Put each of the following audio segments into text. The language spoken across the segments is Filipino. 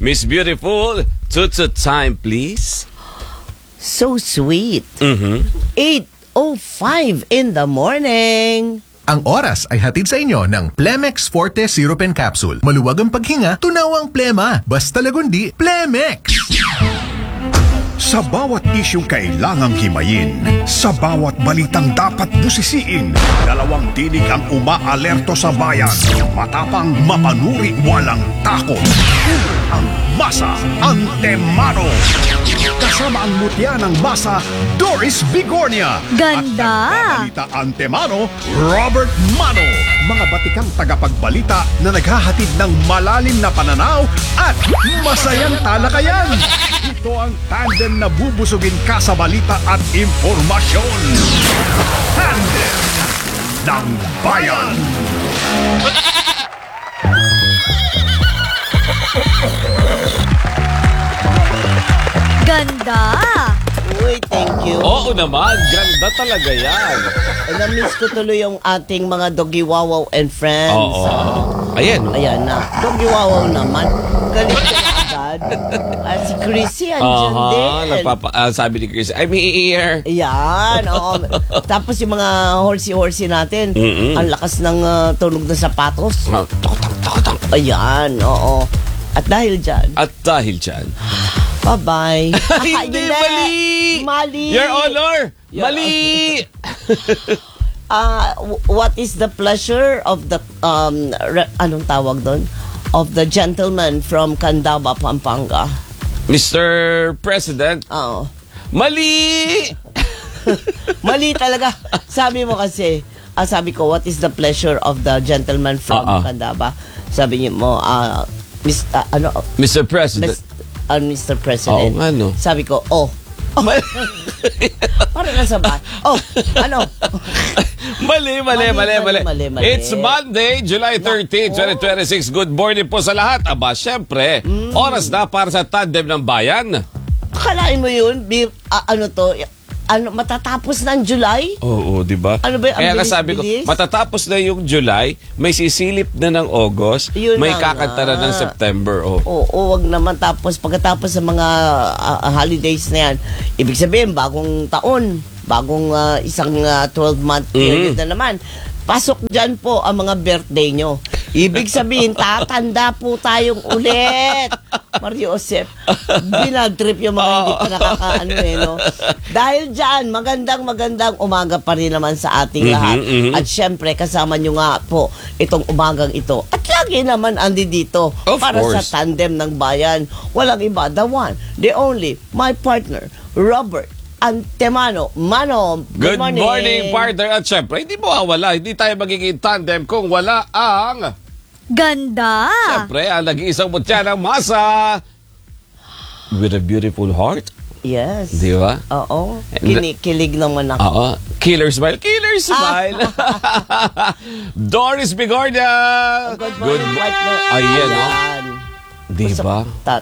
Miss Beautiful, tutut time, please. So sweet. 8:05 in the morning. Ang oras ay hatid sa inyo ng Plemex Forte Syrup and Capsule. Maluwag ang paghinga, tunawang plema. Basta lagundi, Plemex! Sa bawat isyong kailangang himayin, sa bawat balitang dapat busisiin, dalawang tinig ang umaalerto sa bayan. Matapang, mapanuri, walang takot. Ang Masa Antemano. Kasama ang mutya ng Masa, Doris Bigornia. Ganda! At nagbabalita Antemano, Robert Mano. Mga batikang tagapagbalita na naghahatid ng malalim na pananaw at masayang talakayan. Ito ang tandem na bubusugin ka sa balita at impormasyon. Tandem ng Bayan. Ganda! Uy, thank you. Oo naman, ganda talaga yan. Na-miss ko tuloy yung ating mga Doggy Wawaw and friends. Oo. Ayan. Ayan na. Doggy Wawaw naman. Galit ka na agad. At si Chrissy, andyan din. Sabi ni Chris, I'm here. Ayan, oo. Tapos yung mga horsey-horsey natin, ang lakas ng tunog ng sapatos. Ayan, oo. At dahil dyan, bye-bye. Hindi, mali! Your Honor! Mali! What is the pleasure of the, anong tawag doon? Of the gentleman from Candaba, Pampanga. Mr. President, Oo. mali! Mali talaga. Sabi mo kasi, sabi ko, what is the pleasure of the gentleman from Candaba? Sabi niyo mo, Mr. President. Mr. President. Oo, ano? Sabi ko, para nasa ba? Mali. Mali. It's Monday, July 13, 2026. Good morning po sa lahat. Aba, syempre, oras na para sa tandem ng bayan. Akalain mo yun? Matatapos na ang July? Oo, di ba? Ano ba? Kaya nga sabi ko, matatapos na yung July, may sisilip na ng August, may kakanta na ng September. Oo, wag naman tapos. Pagkatapos sa mga holidays na yan, ibig sabihin, bagong taon, bagong isang 12-month period na naman. Pasok dyan po ang mga birthday nyo. Ibig sabihin, tatanda po tayong ulit. Mario Josep, binag-trip yung mga hindi pa nakakaano no? Dahil dyan, magandang umaga pa rin naman sa ating lahat. At syempre, kasama nyo nga po itong umagang ito. At lagi naman andi dito para sa tandem ng bayan. Walang iba, the one, the only, my partner, Robert Antemano. Mano, good morning, partner. At syempre, hindi mawawala. Hindi tayo magiging tandem kung wala ang... Ganda! Syempre, ang nag-iisang mutya ng Masa with a beautiful heart. Yes. Di ba? Oo. Kinikilig naman ako. Oo. Killer smile. Doris Bigornia. Good morning, partner. Ayan, no? Di ba?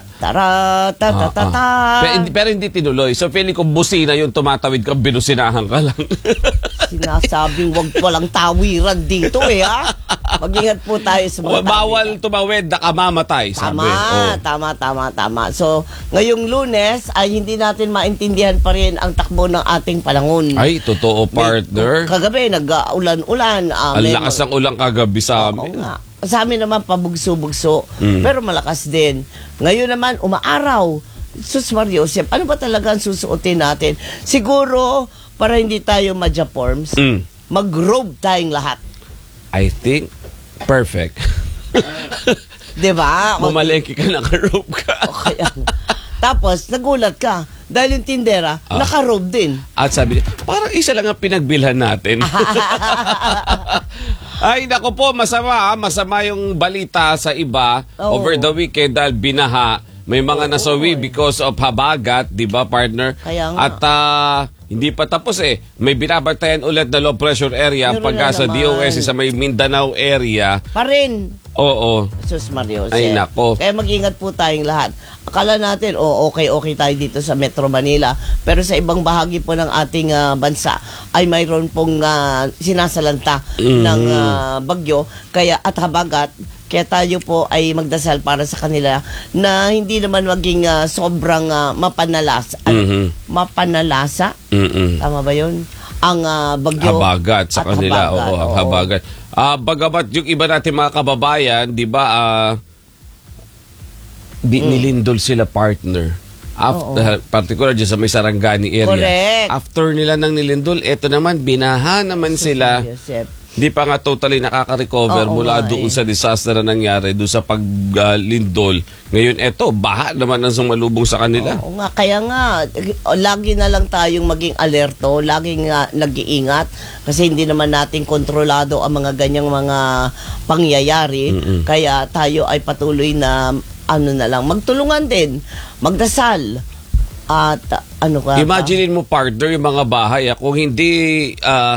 Pero hindi tinuloy. So, feeling ko busina yung tumatawid ka, binusinahan ka lang. Sinasabing wag palang tawiran dito ha. Mag-ingat po tayo sa mga bawal tumawid, nakamamatay. Tama. So, ngayong Lunes ay hindi natin maintindihan pa rin ang takbo ng ating panahon. Ay, totoo, partner. Kagabi, nag-ulan-ulan. Ang lakas ng ulan kagabi sa amin. Oo nga. Sa amin naman pabugso-bugso, pero malakas din. Ngayon naman, umaaraw. Sus Mario Josep, ano ba talaga ang susuotin natin? Siguro, para hindi tayo madyaporms, mag-robe tayong lahat. I think, perfect. Diba? Mamalengke ka, naka-robe ka. Okay. Tapos, nagulat ka. Dahil yung tindera, naka-robe din. At sabi niya, parang isa lang ang pinagbilhan natin. Ay, naku po, masama yung balita sa iba over the weekend dahil binaha. May mga nasawi because of habagat, di ba, partner? Kaya nga. At hindi pa tapos May binabantayan ulit na low pressure area pagka sa DOS sa may Mindanao area. Pa rin. Oo. Sus Mario. Ay, nako. Kaya mag-ingat po tayong lahat. Akala natin, okay tayo dito sa Metro Manila. Pero sa ibang bahagi po ng ating bansa ay mayroon pong sinasalanta ng bagyo. Kaya at habagat, Kaya tayo po ay magdasal para sa kanila na hindi naman maging sobrang mapanalasa. Mapanalasa? Tama ba yun? Ang bagyo. Habagat sa at kanila. habagat, Oo, ang oo. habagat. Bagamat yung iba natin mga kababayan, di ba, nilindol sila partner. Particular dyan sa may Sarangani area. Correct. After nila ng nilindol, eto naman, binaha naman sila. Joseph. Di pa nga totally nakaka-recover Oo mula nga doon eh. sa disaster na nangyari, doon sa paglindol. Ngayon, eto, baha naman ang sumalubong sa kanila. Oo nga, kaya nga, lagi na lang tayong maging alerto, laging nag-iingat, kasi hindi naman natin kontrolado ang mga ganyang mga pangyayari. Kaya tayo ay patuloy na, magtulungan din, magdasal. At Imagine mo, partner, yung mga bahay, kung hindi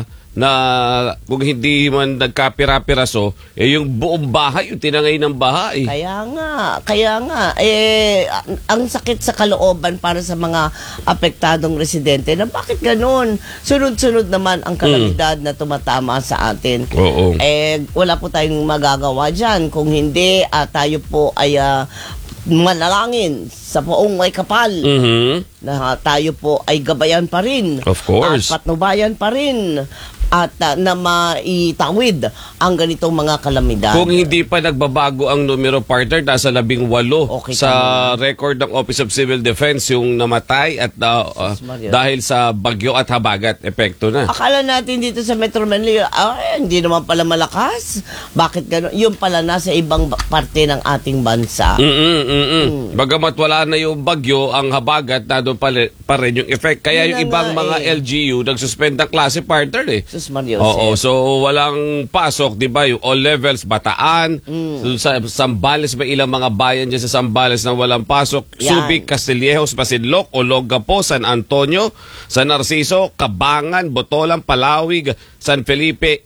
kung hindi man nagkapira-piraso, yung buong bahay, yung tinangay ng bahay. Kaya nga, ang sakit sa kalooban para sa mga apektadong residente na bakit ganun? Sunod-sunod naman ang kalamidad na tumatama sa atin. Oo. Wala po tayong magagawa dyan. Kung hindi, tayo po ay manalangin sa poong may kapal na tayo po ay gabayan pa rin. Of course. At patnubayan pa rin at na maitawid ang ganitong mga kalamidad. Kung hindi pa nagbabago ang numero, partner, nasa 18 Okay, sa record ng Office of Civil Defense yung namatay at Maria. dahil sa bagyo at habagat, epekto na. Akala natin dito sa Metro Manila, hindi naman pala malakas. Bakit gano'n? Yung pala nasa ibang parte ng ating bansa. Bagamat wala na yung bagyo, ang habagat, nandun pa rin yung effect. Kaya Yun yung na ibang nga mga eh. LGU nagsuspend ng klase, partner eh. Sus Mario. Oo, so walang pasok, di ba? Yung all levels, Bataan, sa Zambales, may ilang mga bayan dyan sa Zambales na walang pasok. Yan. Subic, Castillejos, Masinloc, Olongapo, San Antonio, San Narciso, Cabangan, Botolan, Palawig, San Felipe,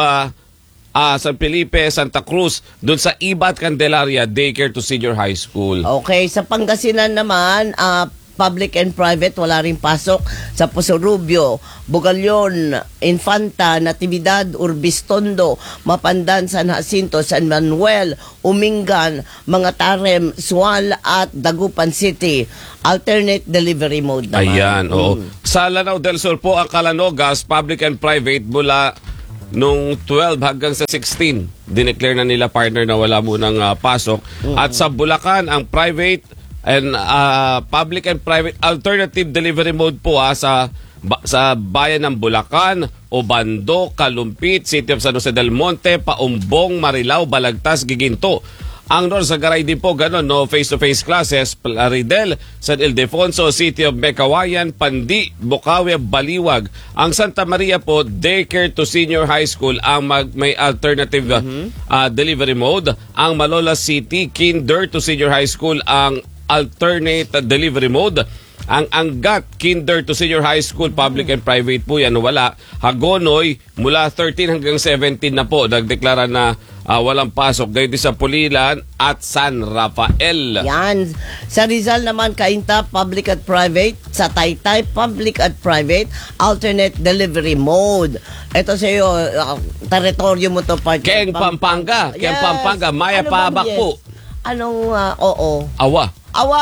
San Felipe, Santa Cruz, doon sa Iba at Candelaria, daycare to senior high school. Okay, sa Pangasinan naman, public and private, wala rin pasok. Sa Pusurubio, Bugalion, Infanta, Natividad, Urbistondo, Mapandan, San Jacinto, San Manuel, Umingan, mga Tarem, Sual at Dagupan City. Alternate delivery mode naman. Ayan, oo. Sa Lanao del Sur po, ang Calanogas, public and private, mula nung 12 hanggang sa 16, dineclare na nila, partner, na wala munang pasok. At sa Bulacan, ang private and public and private alternative delivery mode po sa bayan ng Bulacan, Obando, Kalumpit, City of San Jose del Monte, Paumbong, Marilao, Balagtas, Giginto. Ang Norzagaray din po, gano'n, no face-to-face classes, Plaridel, San Ildefonso, City of Mecawayan, Pandi, Bukawi, Baliwag. Ang Santa Maria po, daycare to senior high school, ang may alternative delivery mode. Ang Malolos City, kinder to senior high school, ang alternate delivery mode. Ang Angat, kinder to senior high school, public and private po yan, wala. Hagonoy, mula 13 hanggang 17 na po, nagdeklara na walang pasok. Gayon din sa Pulilan at San Rafael. Yan. Sa Rizal naman, Cainta, public at private. Sa Taytay, public at private. Alternate delivery mode. Ito sa iyo, teritoryo mo to, partner. Keng Pampanga. Keng Pampanga. Maya Ano Pabak bang po. yes? Anong, oo. Awa.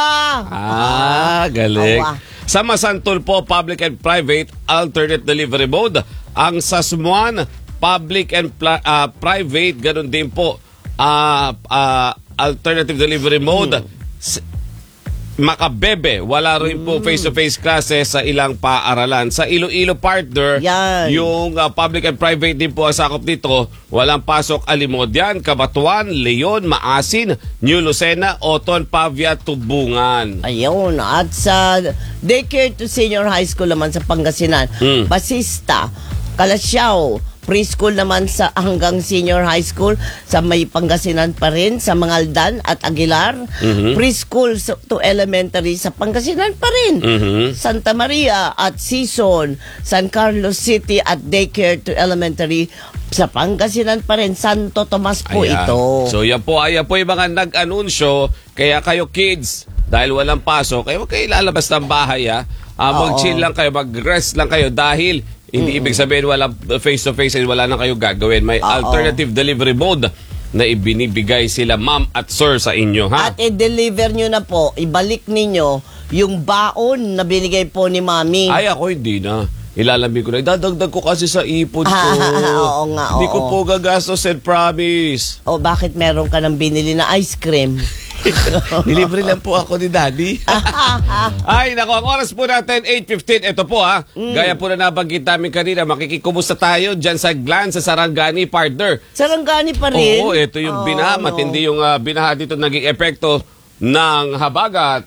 Galing. Awa. Sa Masantol po, public and private, alternate delivery mode. Ang Sasmuan, public and private, ganun din po, alternative delivery mode. Makabebe, wala rin po face-to-face classes sa ilang paaralan. Sa Iloilo, partner, Yan. yung public and private din po ang sakop dito, walang pasok. Alimodyan, Cabatuan, Leon, Maasin, New Lucena, Oton, Pavia, Tubungan. Ayun. At sa daycare to senior high school naman sa Pangasinan, Basista, Calasiao, preschool naman sa hanggang senior high school sa may Pangasinan pa rin, sa Mangaldan at Aguilar. Preschool to elementary sa Pangasinan pa rin. Santa Maria at Sison, San Carlos City at daycare to elementary sa Pangasinan pa rin. Santo Tomas po Ayan. ito. So yan po yung mga nag-anunsyo. Kaya kayo kids, dahil walang pasok, huwag kayo lalabas ng bahay. Mag-chill lang kayo, mag-rest lang kayo dahil hindi ibig sabihin wala face-to-face and wala na kayo gagawin. May alternative delivery mode na ibinibigay sila ma'am at sir sa inyo, ha? At i-deliver nyo na po, ibalik ninyo yung baon na binigay po ni Mami. Ay, ako hindi na. Ilalambing ko na. Idadagdag ko kasi sa ipon ko. Oo nga, Hindi ko oo. po gagastos and promise. O bakit meron ka ng binili na ice cream? Nilibre lang po ako ni Daddy. Ay, naku, ang oras po natin, 8:15. Ito po, ha. Gaya po na nabanggit namin kanina, makikikumusta tayo dyan sa Glan, sa Sarangani, partner. Sarangani pa rin. Oo, ito yung binaha. no. Matindi yung binaha dito naging epekto ng habagat.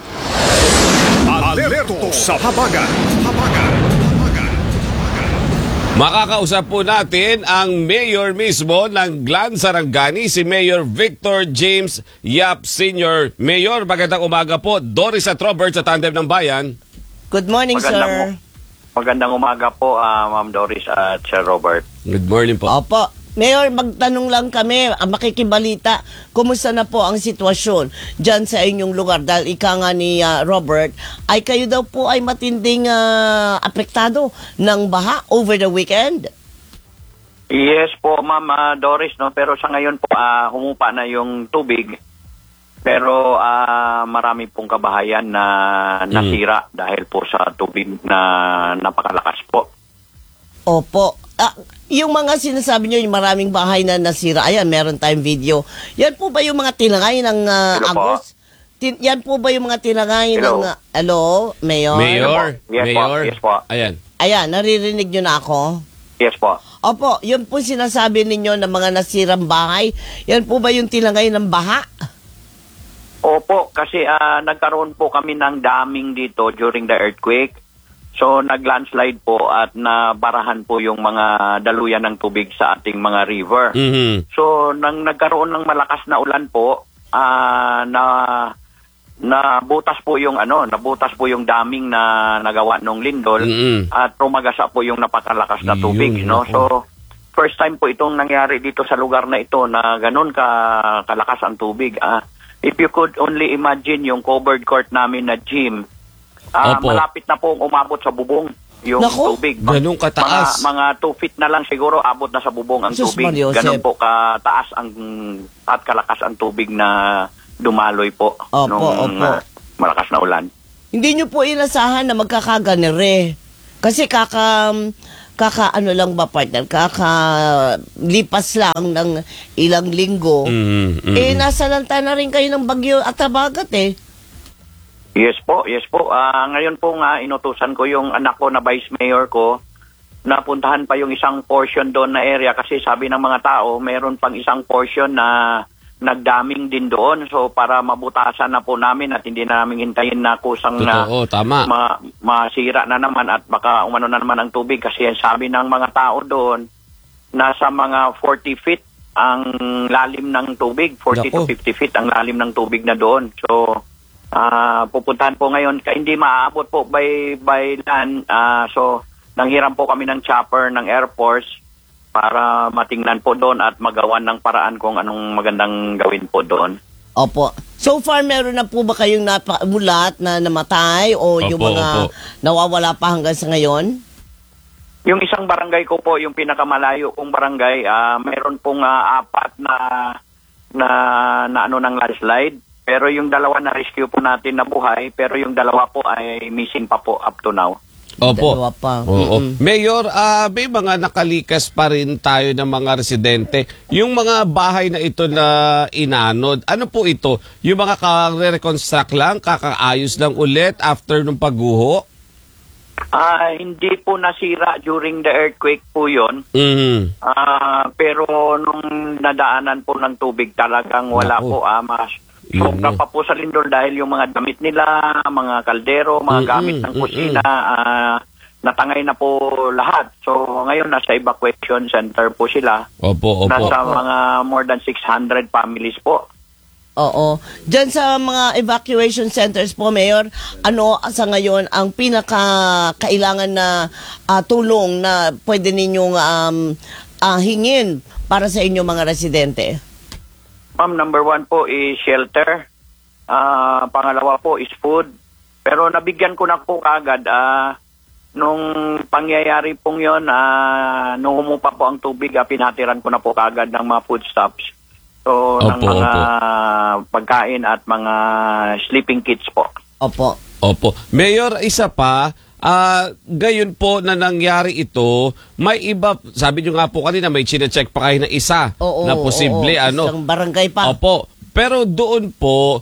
Alerto sa habagat. Makakausap po natin ang mayor mismo ng Glan, Sarangani, si Mayor Victor James Yap Sr. Mayor, magandang umaga po. Doris at Robert sa Tandem ng Bayan. Good morning, sir. Magandang umaga po, Ma'am Doris at Sir Robert. Good morning po. Opo. Mayor, magtanong lang kami, makikibalita, kumusta na po ang sitwasyon dyan sa inyong lugar? Dahil ika nga ni Robert, ay kayo daw po ay matinding apektado ng baha over the weekend? Yes po, Ma'am Doris, no? Pero sa ngayon po, humupa na yung tubig. Pero marami pong kabahayan na nasira dahil po sa tubig na napakalakas po. Opo. Yung mga sinasabi nyo, yung maraming bahay na nasira, ayan, meron tayong video. Yan po ba yung mga tinangay ng Hello po. Agos? Yan po ba yung mga tinangay Hello. ng... Hello, Mayor? Mayor? Yes po. Mayor? Yes po. Ayan. Ayan, naririnig nyo na ako? Yes po. Opo, yun po sinasabi ninyo ng mga nasirang bahay. Yan po ba yung tinangay ng baha? Opo, kasi nagkaroon po kami ng daming dito during the earthquake. So nag-landslide po at nabarahan po yung mga daluyan ng tubig sa ating mga river. Mhm. So nang nagkaroon ng malakas na ulan po, nabutas po yung daming na nagawa nung lindol at rumagasa po yung napakalakas na tubig, Yun, no? nako. So first time po itong nangyari dito sa lugar na ito na ganun kalakas ang tubig. If you could only imagine yung covered court namin na gym, Opo. malapit na pong umabot sa bubong yung Naku, tubig. ganun kataas. Mga 2 feet na lang siguro abot na sa bubong ang Sus, tubig. Mario Ganun Josep. po kataas at kalakas ang tubig na dumaloy po Opo, opo. malakas na ulan. Hindi nyo po inasahan na magkakaganere. Kasi ano lang ba, partner? Kakalipas lang ng ilang linggo. Nasalanta na rin kayo ng bagyo at habagat eh. Yes po. Ngayon po nga inutusan ko yung anak ko na vice mayor ko na puntahan pa yung isang portion doon na area kasi sabi ng mga tao mayroon pang isang portion na nagdaming din doon. So para mabutasan na po namin at hindi na namin hintayin na kusang Totoo, tama. masira na naman at baka umano na naman ang tubig kasi sabi ng mga tao doon nasa mga 40 feet ang lalim ng tubig. 40 to Naku. 50 feet ang lalim ng tubig na doon. So pupuntahan po ngayon, hindi maaabot po by land. So, nanghiram po kami ng chopper ng Air Force para matingnan po doon at magawan ng paraan kung anong magandang gawin po doon. Opo. So far, meron na po ba kayong napamulat na namatay o yung Opo, mga opo. nawawala pa hanggang sa ngayon? Yung isang barangay ko po, yung pinakamalayo kong barangay, mayroon pong 4 na ng landslide. Pero yung 2 na rescue po natin na buhay, pero yung 2 po ay missing pa po up to now. Opo. Dalawa pa. Oo. Mayor, may mga nakalikas pa rin tayo ng mga residente. Yung mga bahay na ito na inanod, ano po ito? Yung mga kare-reconstruct lang, kakaayos lang ulit after nung pagguho? Hindi po nasira during the earthquake po yon. Mhm. Pero nung nadaanan po ng tubig talagang wala Naku. po sobra pa po sa lindol dahil yung mga damit nila, mga kaldero, mga gamit ng kusina, natangay na po lahat. So ngayon nasa evacuation center po sila. Opo. Nasa mga more than 600 families po. Oo. Diyan sa mga evacuation centers po, Mayor, ano sa ngayon ang pinaka-kailangan na tulong na pwede ninyong hingin para sa inyong mga residente? Ma'am, number 1 po is shelter. Pangalawa po is food. Pero nabigyan ko na po kagad nung pangyayari pong yon, nung humupa po ang tubig, pinatiran ko na po kagad ng mga foodstuffs. So, ng Opo, mga opo. pagkain at mga sleeping kits po. Opo. Opo. Mayor, isa pa, gayon po na nangyari ito, may iba, sabi nyo nga po kanina, may chinecheck pa kayo na isa Oo, na posible, oo. Isang barangay pa. Opo. Pero doon po,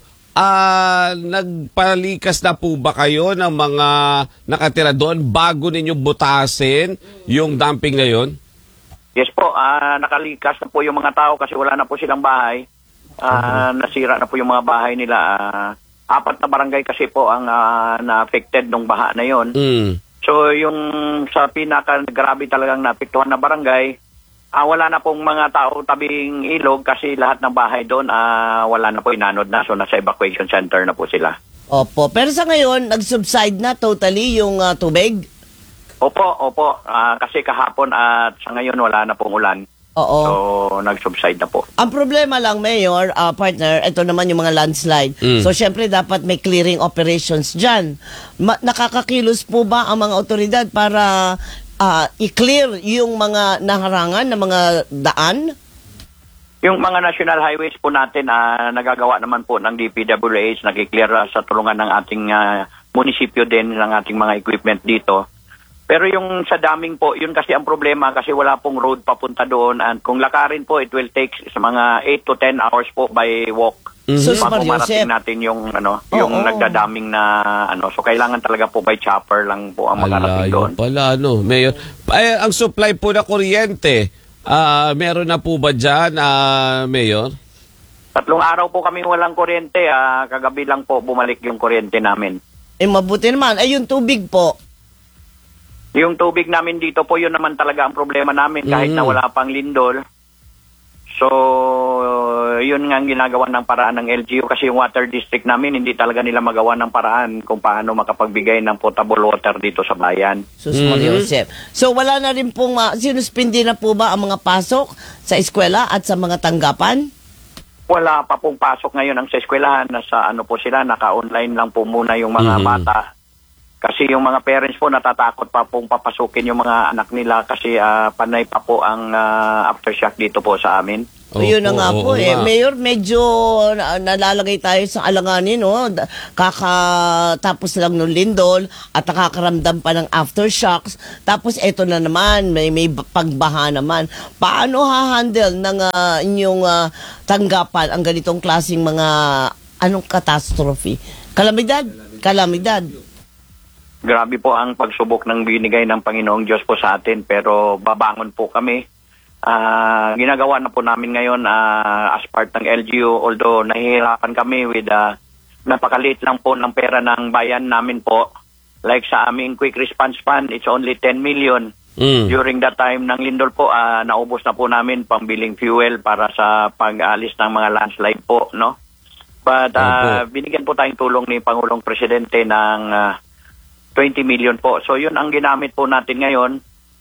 nagpalikas na po ba kayo ng mga nakatira doon bago ninyo butasin yung dumping na yon? Yes po, nakalikas na po yung mga tao kasi wala na po silang bahay. Nasira na po yung mga bahay nila. 4 na barangay kasi po ang na-affected nung baha na yon. Mm. So yung sa pinaka-grabe talagang naapektuhan na barangay, wala na pong mga tao tabing ilog kasi lahat ng bahay doon wala na po, inanod na. So nasa evacuation center na po sila. Opo. Pero sa ngayon, nag-subside na totally yung tubig? Opo. Kasi kahapon at sa ngayon wala na pong ulan. Oo. So nag-subside na po. Ang problema lang, Mayor, partner, ito naman yung mga landslide. So, syempre, dapat may clearing operations dyan. Nakakakilos po ba ang mga otoridad para i-clear yung mga naharangan na mga daan? Yung mga national highways po natin, nagagawa naman po ng DPWH, nag-clear sa tulungan ng ating munisipyo din, ng ating mga equipment dito. Pero yung sa daming po, yun kasi ang problema kasi wala pong road papunta doon. And kung lakarin po, it will take sa mga 8 to 10 hours po by walk. Sus, Bago Mario marating Josep. natin yung nagdadaming na So kailangan talaga po by chopper lang po ang makarating doon. Pala, Mayor. Ang supply po na kuryente, meron na po ba dyan, Mayor? 3 araw po kami walang kuryente. Kagabi lang po bumalik yung kuryente namin. Mabuti naman. Yung tubig po. Yung tubig namin dito po, yun naman talaga ang problema namin kahit na wala pang lindol. So, yun nga ang ginagawa ng paraan ng LGU kasi yung water district namin, hindi talaga nila magawa ng paraan kung paano makapagbigay ng potable water dito sa bayan. Sus, Mario Josep. So, wala na rin pong, sinuspindi na po ba ang mga pasok sa eskwela at sa mga tanggapan? Wala pa pong pasok ngayon ang sa eskwelahan. Nasa po sila, naka-online lang po muna yung mga bata. Kasi yung mga parents po natatakot pa pong papasukin yung mga anak nila kasi panay pa po ang aftershock dito po sa amin. Yun na nga po nga. Mayor, medyo nalalagay tayo sa alanganin, kakatapos lang ng lindol at nakakaramdam pa ng aftershocks. Tapos eto na naman, may pagbaha naman. Paano ha-handle ng inyong tanggapan ang ganitong klaseng mga catastrophe? Kalamidad. Grabe po ang pagsubok ng binigay ng Panginoong Diyos po sa atin pero babangon po kami. Ginagawa na po namin ngayon as part ng LGU although nahihirapan kami with napakaliit lang po ng pera ng bayan namin po. Like sa aming quick response fund, it's only 10 million. During that time ng lindol po, naubos na po namin pambiling fuel para sa pag-alis ng mga landslide po, no? But binigyan po tayong tulong ni Pangulong Presidente ng 20 million po. So yun ang ginamit po natin ngayon.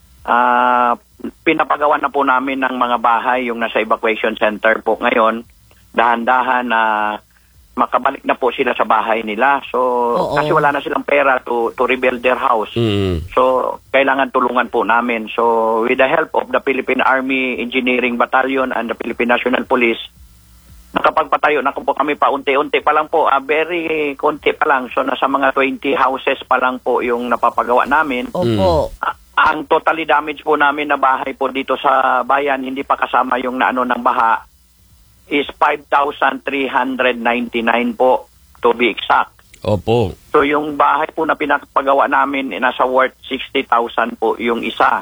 Pinapagawa na po namin ng mga bahay yung nasa evacuation center po ngayon. Dahan-dahan na makabalik na po sila sa bahay nila. So kasi wala na silang pera to rebuild their house. So kailangan tulungan po namin. So with the help of the Philippine Army Engineering Battalion and the Philippine National Police, nakapagpatayo na po kami pa unti-unti pa lang po, very konti pa lang. So nasa mga 20 houses pa lang po yung napapagawa namin. Opo. Ang totally damage po namin na bahay po dito sa bayan, hindi pa kasama yung naano ng baha, is 5,399 po to be exact. Opo. So yung bahay po na pinapagawa namin, nasa worth 60,000 po yung isa.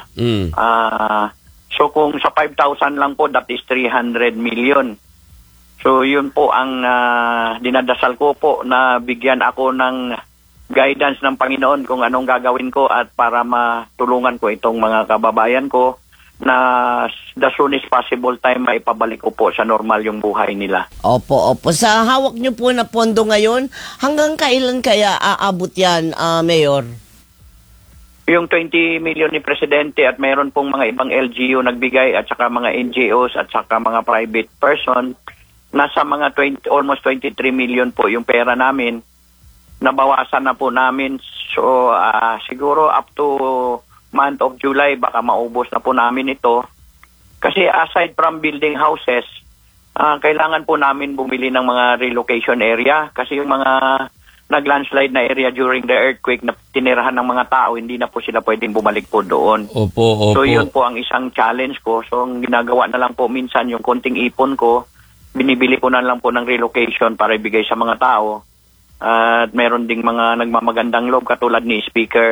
So kung sa 5,000 lang po, that is 300 million. So yun po ang dinadasal ko po na bigyan ako ng guidance ng Panginoon kung anong gagawin ko at para matulungan ko itong mga kababayan ko na the soonest possible time maipabalik ko po sa normal yung buhay nila. Opo. Sa hawak niyo po na pondo ngayon, hanggang kailan kaya aabot yan, Mayor? Yung 20 million ni Presidente at mayroon pong mga ibang LGU nagbigay at saka mga NGOs at saka mga private person, nasa mga almost 23 million po yung pera namin. Nabawasan na po namin. So, siguro up to month of July, baka maubos na po namin ito. Kasi aside from building houses, kailangan po namin bumili ng mga relocation area kasi yung mga nag-landslide na area during the earthquake na tinirahan ng mga tao, hindi na po sila pwedeng bumalik po doon. Opo. So yun po ang isang challenge ko. So ang ginagawa na lang po minsan yung konting ipon ko, binibili ko na lang po ng relocation para ibigay sa mga tao. At meron ding mga nagmamagandang loob katulad ni Speaker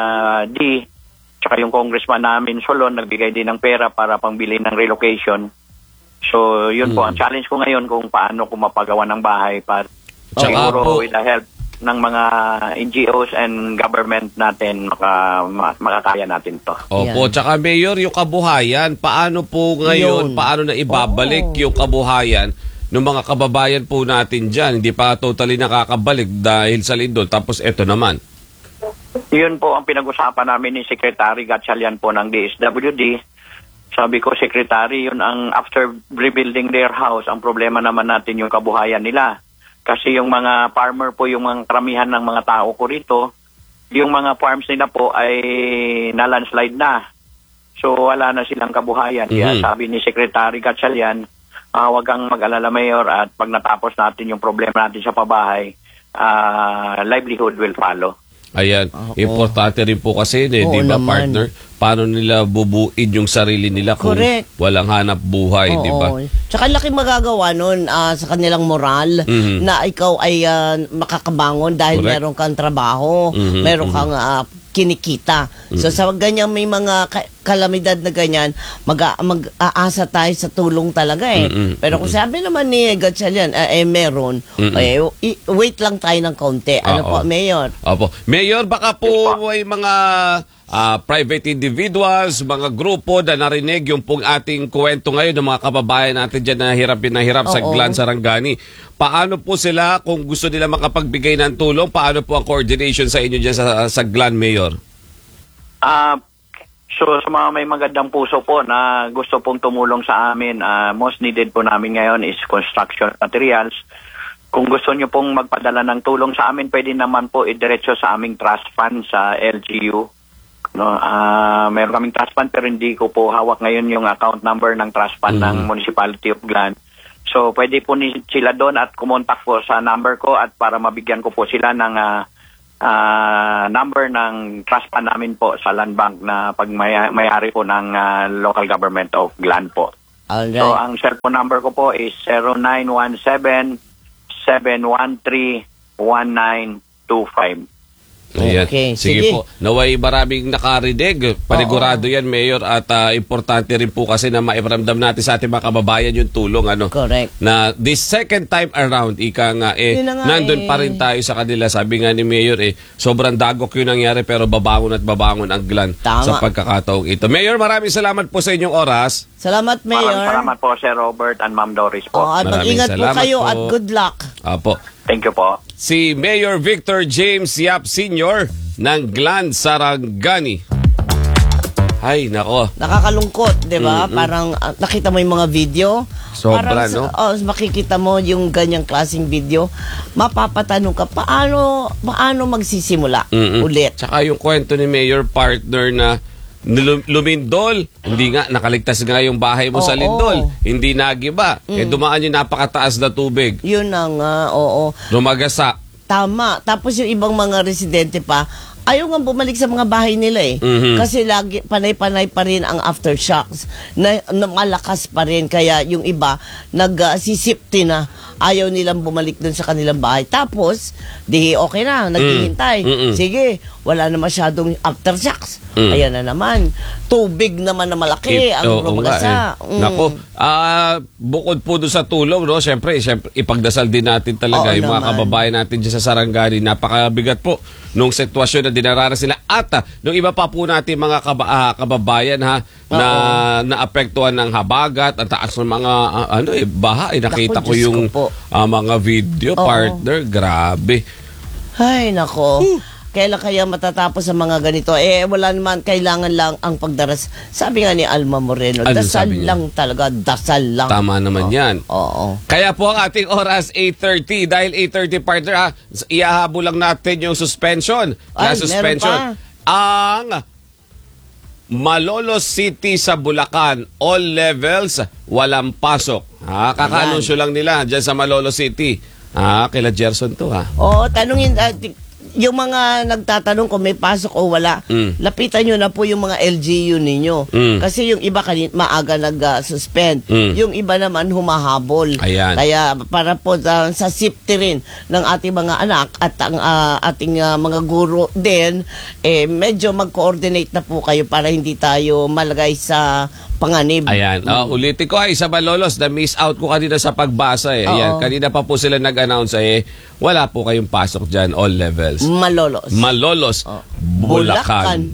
D, tsaka yung congressman namin Solon, nagbigay din ng pera para pangbili ng relocation. So yun po ang challenge ko ngayon kung paano ko mapagawa ng bahay para Tsaka siguro po, with the help ng mga NGOs and government natin makakaya natin to. Opo, tsaka Mayor, yung kabuhayan, paano po ngayon, Yun. paano na ibabalik yung kabuhayan ng mga kababayan po natin dyan? Hindi pa totally nakakabalik dahil sa lindol. Tapos eto naman. Yun po ang pinag-usapan namin ni Secretary Gatchalian po ng DSWD. Sabi ko, Secretary, yun ang after rebuilding their house, ang problema naman natin yung kabuhayan nila. Kasi yung mga farmer po, yung mga karamihan ng mga tao ko rito, yung mga farms nila po ay na-landslide na. So wala na silang kabuhayan. Kaya sabi ni Secretary Gatchalian, wag kang mag-alala, Mayor, at pag natapos natin yung problema natin sa pabahay, livelihood will follow. Ayan, importante rin po kasi, di ba, naman. partner? Paano nila bubuin yung sarili nila kung Correct. walang hanap buhay, di ba? Tsaka laki magagawa nun sa kanilang moral na ikaw ay makakabangon dahil Correct. meron kang trabaho, meron kang kinikita. So sa ganyan may mga kalamidad na ganyan, mag-aasa tayo sa tulong talaga eh. Pero kung sabi naman ni Gatchalian, meron, wait lang tayo ng kaunti. Ano po, Mayor? Opo. Mayor, baka po may mga private individuals, mga grupo na narinig yung pong ating kwento ngayon ng mga kababayan natin dyan na hirap sa Glan Sarangani. Paano po sila, kung gusto nila makapagbigay ng tulong, paano po ang coordination sa inyo dyan sa Glan, Mayor? So sa mga may magandang puso po na gusto pong tumulong sa amin, most needed po namin ngayon is construction materials. Kung gusto nyo pong magpadala ng tulong sa amin, pwede naman po idiretso sa aming trust fund sa LGU. No, meron kaming trust fund pero hindi ko po hawak ngayon yung account number ng trust fund ng Municipality of Glan. So pwede po sila doon at kumontak po sa number ko at para mabigyan ko po sila ng number ng trust fund namin po sa Land Bank na pag may-ari po ng local government of Glan po. Alright. So ang cellphone number ko po is 0917-713-1925. Ayan. Okay, Sige sige. po. Naway maraming nakarinig. Panigurado yan, Mayor. At importante rin po kasi na maiparamdam natin sa ating mga kababayan yung tulong. Correct. Na this second time around, ika nga Yun na nga nandun pa rin tayo sa kanila. Sabi nga ni Mayor, sobrang dagok yung nangyari pero babangon at babangon ang Glan Tama. sa pagkakataong ito. Mayor, maraming salamat po sa inyong oras. Salamat, Mayor. Salamat po, Sir Robert and Ma'am Doris po. At Maraming mag-ingat po salamat kayo po. at good luck. Apo. Thank you po. Si Mayor Victor James Yap Sr. ng Glan Sarangani. Ay, nako. Nakakalungkot, di ba? Parang nakita mo yung mga video. Sobra, parang, no? Makikita mo yung ganyang klaseng video. Mapapatanong ka, paano magsisimula ulit? Tsaka yung kwento ni Mayor, partner, na lumindol. Hindi nga, nakaligtas nga yung bahay mo sa lindol. Hindi nagiba. Dumaan yung napakataas na tubig. Yun na nga, oo. Rumagasa. Tama. Tapos yung ibang mga residente pa, ayaw nga bumalik sa mga bahay nila eh. Kasi lagi, panay-panay pa rin ang aftershocks na malakas pa rin. Kaya yung iba, nagsisipti na. Ayaw nilang bumalik dun sa kanilang bahay. Tapos, di okay na, naghihintay. Sige, wala na masyadong aftershocks. Ayan na naman. Tubig naman na malaki ang rumagasa. Nako, bukod po doon sa tulong, no? Siyempre, ipagdasal din natin talaga yung mga naman. kababayan natin dyan sa Sarangani. Napakabigat po nung sitwasyon na dinaranas sila. At nung iba pa po natin mga kababayan na naapektuhan ng habagat, ang taas ng mga baha. Nakita Naku, ko Diyos yung ko po. mga video, partner. Grabe. Ay, nako. Kailan kaya matatapos ang mga ganito? Wala naman, kailangan lang ang pagdaras. Sabi nga ni Alma Moreno, Ano dasal sabi niya? lang talaga, dasal lang. Tama naman yan. Oo. Kaya po ang ating oras 8:30. Dahil 8:30, partner, iahabol lang natin yung suspension. Ay, Na suspension. meron Ang Malolos City sa Bulacan, all levels, walang pasok. Kaka-anunsyo lang nila dyan sa Malolos City. Kila Gerson to Oo, tanungin, yung mga nagtatanong kung may pasok o wala, lapitan nyo na po yung mga LGU ninyo. Kasi yung iba maaga nag-suspend. Yung iba naman humahabol. Ayan. Kaya para po sa safety rin ng ating mga anak at ang ating mga guro din, medyo mag-coordinate na po kayo para hindi tayo malagay sa panganib. Ayan. Ulitin ko sa Malolos, na-miss out ko kanina sa pagbasa Ayan. Kanina pa po sila nag-announce wala po kayong pasok dyan, all levels. Malolos. Bulacan.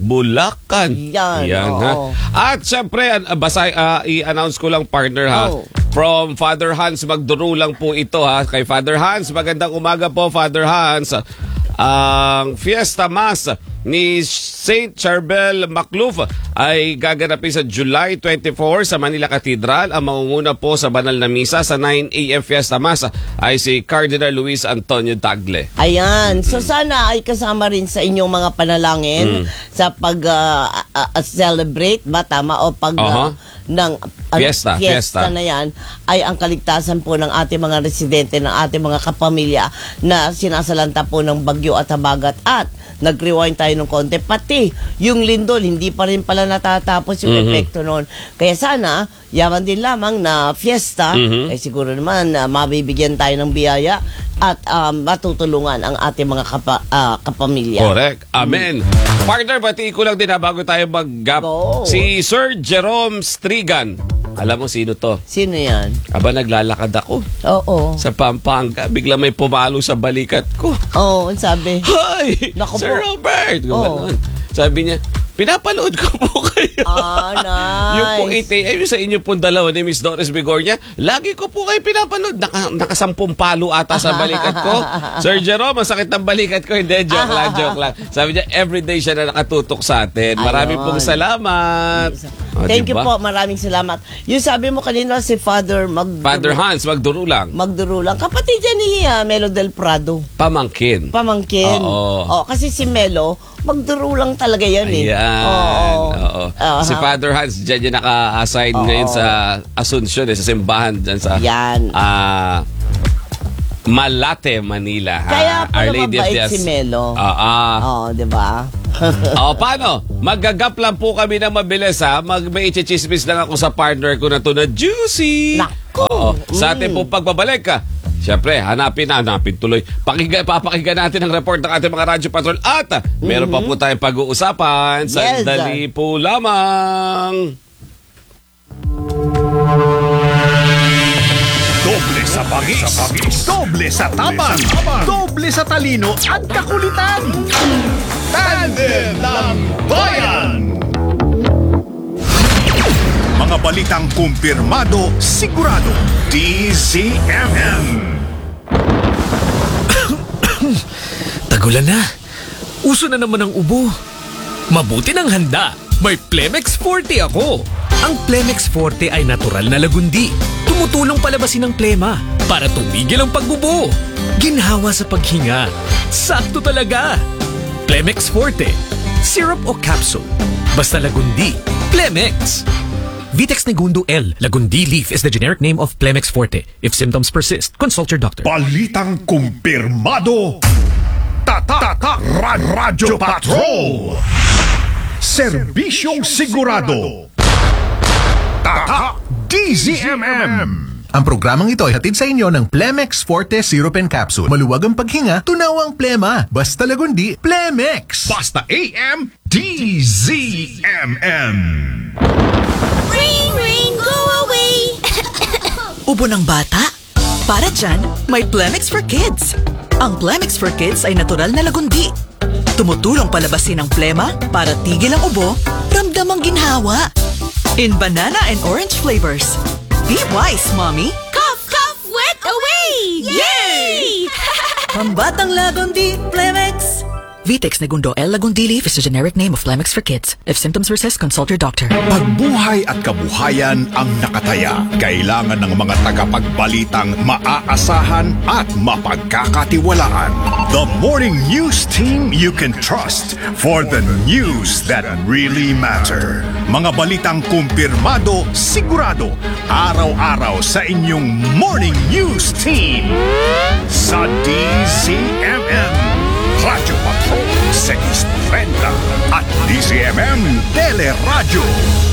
Yan, oo. At syempre, i-announce ko lang, partner, from Father Hans Magduro lang po ito, kay Father Hans. Magandang umaga po, Father Hans. Ang Fiesta Mass ni Saint Charbel Macluf ay gaganapin sa July 24 sa Manila Cathedral. Ang mangunguna po sa banal na misa sa 9 a.m. Fiesta Mass ay si Cardinal Luis Antonio Tagle. Ayan. So sana ay kasama rin sa inyong mga panalangin sa pag-celebrate ba? Tama? O pag ng fiesta na yan ay ang kaligtasan po ng ating mga residente, ng ating mga kapamilya na sinasalanta po ng bagyo at habagat. At nag-rewind tayo ng konti. Pati yung lindol, hindi pa rin pala natatapos yung epekto noon. Kaya sana, yaman din lamang na fiesta, siguro naman mabibigyan tayo ng biyaya at matutulungan ang ating mga kapamilya. Correct. Amen. Partner, batiin ko lang din bago tayo mag-gap. Si Sir Jerome Strigan. Alam mo sino to? Sino yan? Naglalakad ako. Oo. Sa Pampanga, bigla may pumalo sa balikat ko. Oo, sabi. Hi! Naku Sir po. Robert! Sabi niya, pinapanood ko po kayo. Nice. Yung pong 8 a.m. sa inyo pong dalawa ni Miss Doris Bigornia, lagi ko po kayo pinapanood. Nakasampung palo ata sa balikat ko. Sir Jerome, masakit ng balikat ko. Hindi, joke lang. Sabi niya, everyday siya na nakatutok sa atin. Maraming pong salamat. Thank you po, maraming salamat. Yung sabi mo kanina si Father Hans Magduro lang. Kapatid yan ni Melo del Prado. Pamangkin. Oo. Kasi si Melo, Magduro lang talaga yan Oo. Si Father Hans dyan yung naka-assign ngayon sa Asuncion, sa simbahan dyan sa Malate, Manila. Kaya pala Our Lady of mabait the si Melo. Diba? Paano? Maggagap lang po kami na mabilis may i-chismis lang ako sa partner ko na to na juicy. Naku! Sa atin po pagbabalik siyempre, hanapin tuloy. Papakinggan natin ang report ng ating mga Radyo Patrol at meron pa po tayong pag-uusapan. Sandali po lamang. Doble sa pagis, doble sa tapang, doble sa talino at kakulitan. Tandem ng Bayan! Mga balitang kumpirmado, sigurado, DZMM. Tagulan na. Uso na naman ang ubo. Mabuti ng handa. May Plemex Forte ako. Ang Plemex Forte ay natural na lagundi. Tumutulong palabasin ang plema para tumigil ang pagbubo. Ginhawa sa paghinga. Sakto talaga. Plemex Forte. Syrup o capsule. Basta lagundi. Plemex. Vitex Negundo L. Lagundi leaf is the generic name of Plemex Forte. If symptoms persist, consult your doctor. Balitang kumpirmado. Radyo Patrol. Serbisyong sigurado. DZMM. Ang programang ito ay hatid sa inyo ng Plemex Forte Syrup and Capsule. Maluwag ang paghinga, tunawang plema. Basta lagundi, Plemex. Basta AM, DZMM. Ring, ring, go away! Ubo ng bata? Para dyan, may Plemex for Kids. Ang Plemex for Kids ay natural na lagundi. Tumutulong palabasin ang plema para tigil ang ubo, ramdam ang ginhawa. In banana and orange flavors. Be wise, Mommy. Cough, cough, wet away! Yay! Pambatang lagundi, Plemex. Vitex Negundo L. Lagundi Leaf is a generic name of Plemex for kids. If symptoms persist, consult your doctor. Pagbuhay at kabuhayan ang nakataya. Kailangan ng mga tagapagbalitang maaasahan at mapagkakatiwalaan. The Morning News Team you can trust for the news that really matter. Mga balitang kumpirmado, sigurado, araw-araw sa inyong Morning News Team. Sa DZMM. Radyo Patrol 630 at DZMM Teleradio.